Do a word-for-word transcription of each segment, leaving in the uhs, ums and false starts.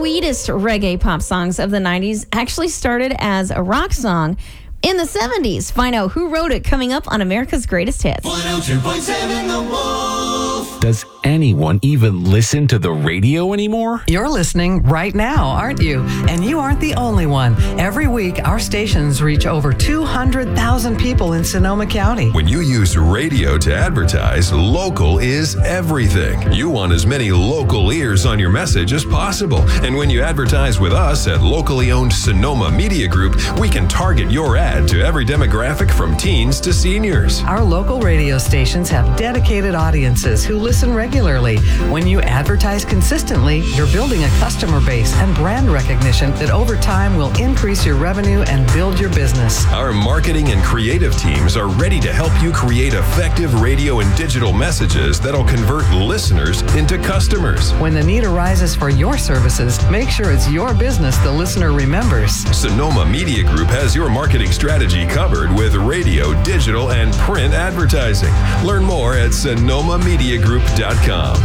sweetest reggae pop songs of the nineties actually started as a rock song in the seventies. Find out who wrote it coming up on America's Greatest Hits. one oh two point seven The Wolf. Does anyone even listen to the radio anymore? You're listening right now, aren't you? And you aren't the only one. Every week, our stations reach over two hundred thousand people in Sonoma County. When you use radio to advertise, local is everything. You want as many local ears on your message as possible. And when you advertise with us at locally owned Sonoma Media Group, we can target your ad to every demographic from teens to seniors. Our local radio stations have dedicated audiences who listen regularly. When you advertise consistently, you're building a customer base and brand recognition that over time will increase your revenue and build your business. Our marketing and creative teams are ready to help you create effective radio and digital messages that'll convert listeners into customers. When the need arises for your services, make sure it's your business the listener remembers. Sonoma Media Group has your marketing strategy covered with radio, digital, and print advertising. Learn more at sonoma media group dot com.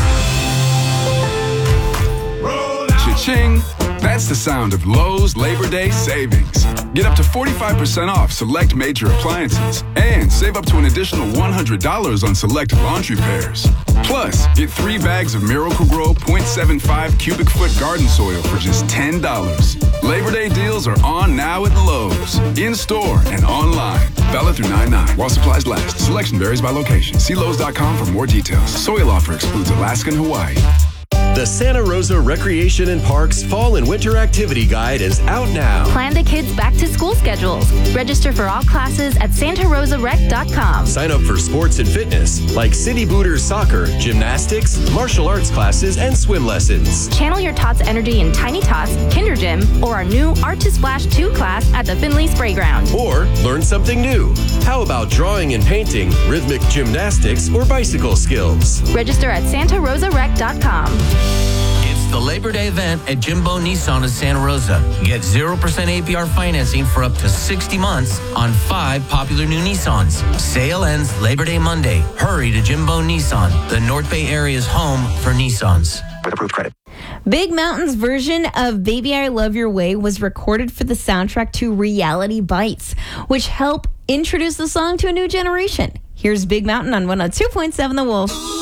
Cha-ching! That's the sound of Lowe's Labor Day savings. Get up to forty-five percent off select major appliances and save up to an additional one hundred dollars on select laundry pairs. Plus, get three bags of Miracle-Gro point seven five cubic foot garden soil for just ten dollars. Labor Day deals are on now at Lowe's, in-store and online. Valid through nine nine while supplies last. Selection varies by location. See Lowe's dot com for more details. Soil offer excludes Alaska and Hawaii. The Santa Rosa Recreation and Parks Fall and Winter Activity Guide is out now. Plan the kids' back-to-school schedules. Register for all classes at santa rosa rec dot com. Sign up for sports and fitness like City Booters soccer, gymnastics, martial arts classes, and swim lessons. Channel your Tots energy in Tiny Tots, Kinder Gym, or our new Art to Splash two class at the Finley Spray Ground. Or learn something new. How about drawing and painting, rhythmic gymnastics, or bicycle skills? Register at santa rosa rec dot com. It's the Labor Day event at Jimbo Nissan of Santa Rosa. Get zero percent A P R financing for up to sixty months on five popular new Nissans. Sale ends Labor Day Monday. Hurry to Jimbo Nissan, the North Bay area's home for Nissans. With approved credit. Big Mountain's version of Baby I Love Your Way was recorded for the soundtrack to Reality Bites, which helped introduce the song to a new generation. Here's Big Mountain on one oh two point seven The Wolf.